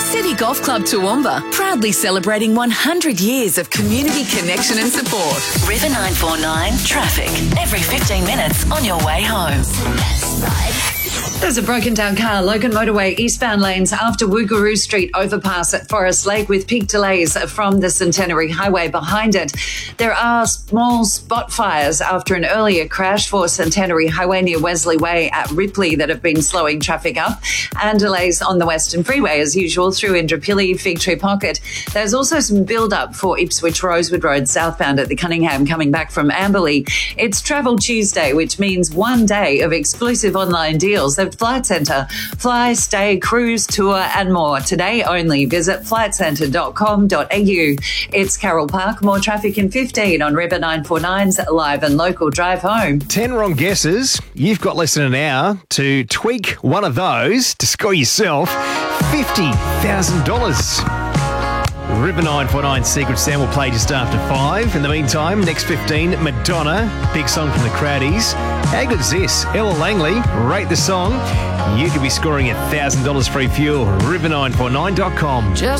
City Golf Club Toowoomba, proudly celebrating 100 years of community connection and support. River 949 traffic every 15 minutes on your way home. There's a broken down car, Logan Motorway eastbound lanes after Woogaroo Street overpass at Forest Lake with peak delays from the Centenary Highway behind it. There are small spot fires after an earlier crash for Centenary Highway near Wesley Way at Ripley that have been slowing traffic up, and delays on the Western Freeway as usual through Indooroopilly, Fig Tree Pocket. There's also some build up for Ipswich Rosewood Road southbound at the Cunningham coming back from Amberley. It's Travel Tuesday, which means one day of exclusive online deals at Flight Centre. Fly, stay, cruise, tour and more. Today only. Visit flightcentre.com.au. It's Carol Park. More traffic in 15 on River 949's live and local drive home. 10 wrong guesses. You've got less than an hour to tweak one of those to score yourself $50,000. River 949 Secret Sound will play just after 5. In the meantime, next 15, Madonna, big song from the Crowdies. How good is this? Ella Langley, rate the song. You could be scoring $1,000 free fuel. River949.com.